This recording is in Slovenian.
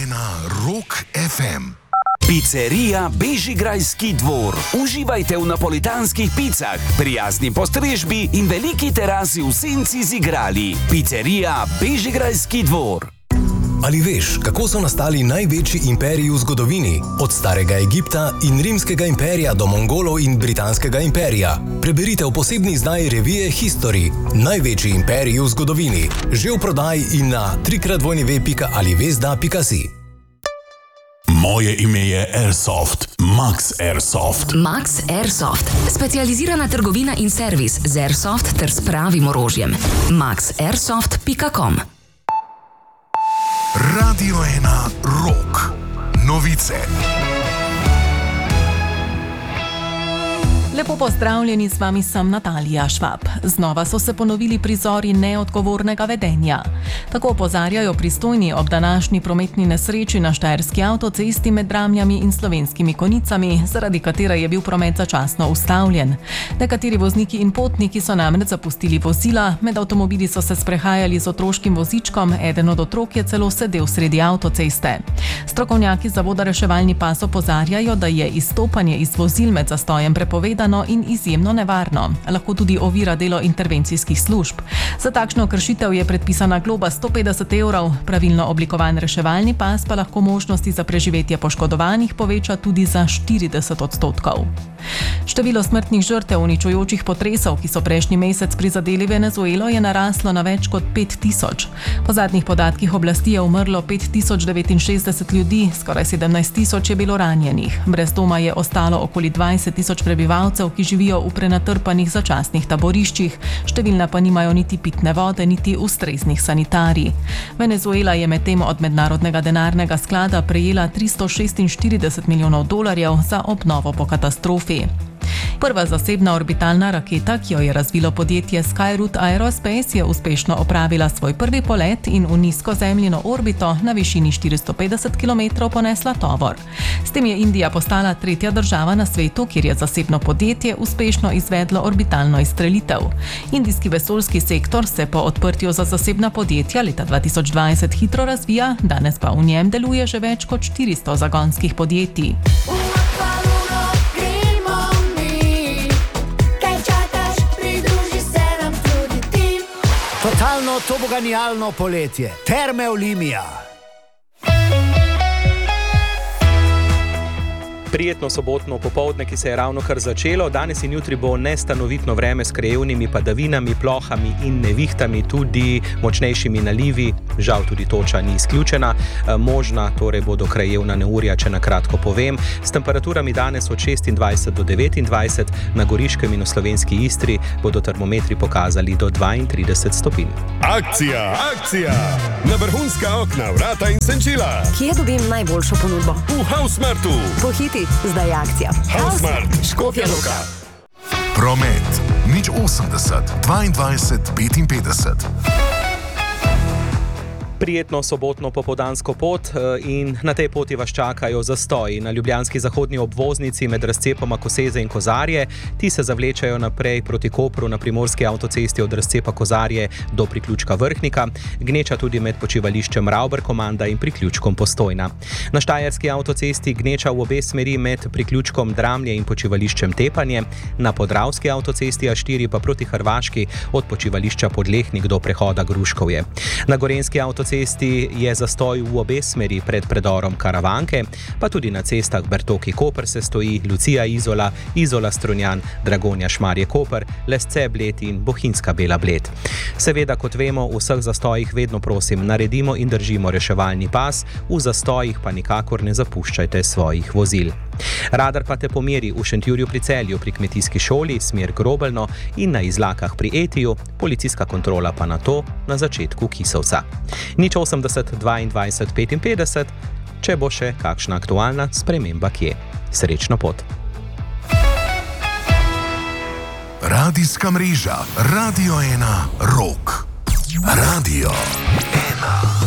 1 Rock FM. Pizzeria Bežigrajski dvor. Uživajte v napolitanskih picah, prijazni postrežbi in veliki terasi v senci z igrali. Pizzeria Bežigrajski dvor. Ali veš, kako so nastali največji imperiji v zgodovini? Od starega Egipta in rimskega imperija do Mongolov in britanskega imperija. Preberite v posebni izdaji revije History. Največji imperiji v zgodovini. Že v prodaji in na www.alivesda.si. Moje ime je Airsoft. Max Airsoft. Max Airsoft. Specializirana trgovina in servis z Airsoft ter s pravim orožjem. maxairsoft.com. Radio 1 Rock. Novice. Lepo pozdravljeni, z vami sem Natalija Švab. Znova so se ponovili prizori neodgovornega vedenja. Tako opozarjajo pristojni ob današnji prometni nesreči na štajerski avtocesti med Dramljami in Slovenskimi Konicami, zaradi katere je bil promet začasno ustavljen. Nekateri vozniki in potniki so namreč zapustili vozila, med avtomobili so se sprehajali z otroškim vozičkom, eden od otrok je celo sedel sredi avtoceste. Strokovnjaki Zavoda reševalni pas opozarjajo, da je izstopanje iz vozil med zastojem prepovedano in izjemno nevarno. Lahko tudi ovira delo intervencijskih služb. Za takšno kršitev je predpisana globa 150 €, pravilno oblikovan reševalni pas pa lahko možnosti za preživetje poškodovanih poveča tudi za 40%. Število smrtnih žrtev uničujočih potresov, ki so prejšnji mesec prizadeli Venezuelo, je naraslo na več kot 5000. Po zadnjih podatkih oblasti je umrlo 5069 ljudi, skoraj 17 000 je bilo ranjenih. Brez doma je ostalo okoli 20 000 prebivalcev, ki živijo v prenatrpanih začasnih taboriščih, številna pa nimajo niti pitne vode, niti ustreznih sanitarij. Venezuela je medtem od Mednarodnega denarnega sklada prejela $346 milijonov za obnovo po katastrofi. Prva zasebna orbitalna raketa, ki jo je razvilo podjetje Skyroot Aerospace, je uspešno opravila svoj prvi polet in v nizko zemljino orbito na višini 450 km ponesla tovor. S tem je Indija postala tretja država na svetu, kjer je zasebno podjetje uspešno izvedlo orbitalno izstrelitev. Indijski vesoljski sektor se po odprtju za zasebna podjetja leta 2020 hitro razvija, danes pa v njem deluje že več kot 400 zagonskih podjetij. Totalno toboganijalno poletje. Terme Olimia. Prijetno sobotno popoldne, ki se je ravno kar začelo. Danes in jutri bo nestanovitno vreme s krajevnimi padavinami, plohami in nevihtami, tudi močnejšimi nalivi. Žal tudi toča ni izključena. Možna torej bodo krajevna neurja, če na kratko povem. S temperaturami danes od 26 do 29, na Goriškem in v slovenski Istri bodo termometri pokazali do 32 stopinj. Akcija, akcija! Na vrhunska okna, vrata in senčila. Kje dobim najboljšo ponudbo? V Hausmartu. Pohiti, zdaj je akcija. Hausmart, Škofja Loka. Promet 080 22 55. Prijetno sobotno popoldansko pot in na tej poti vas čakajo zastoji na ljubljanski zahodni obvoznici med razcepoma Koseze in Kozarje. Ti se zavlečajo naprej proti Kopru na primorski avtocesti od razcepa Kozarje do priključka Vrhnika, gneča tudi med počivališčem Rauber-Komanda in priključkom Postojna. Na štajerski avtocesti gneča v obe smeri med priključkom Dramlje in počivališčem Tepanje, na podravski avtocesti A4 pa proti Hrvaški od počivališča Podlehnik do prehoda Gruškovje. Na gorenjski avtocesti je zastoj v obe smeri pred predorom Karavanke, pa tudi na cestah Bertoki-Koper se stoji Lucija Izola, Izola Strunjan, Dragonja Šmarje Koper, Lesce Bled in Bohinjska Bela Bled. Seveda, kot vemo, v vseh zastojih vedno prosim naredimo in držimo reševalni pas, v zastojih pa nikakor ne zapuščajte svojih vozil. Radar pa te pomeri v Šentjurju pri Celju, pri kmetijski šoli, smer Grobelno in na Izlakah pri Etiju, policijska kontrola pa na to na začetku Kisovca. 080 22 55, če bo še kakšna aktualna sprememba kje. Srečno pot. Radijska mreža Radio 1 Rock. Radio 1